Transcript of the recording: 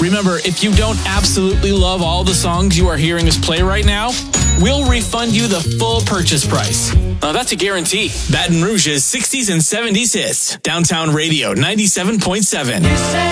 Remember, if you don't absolutely love all the songs you are hearing us play right now, we'll refund you the full purchase price. That's a guarantee. Baton Rouge's 60s and 70s hits. Downtown Radio 97.7.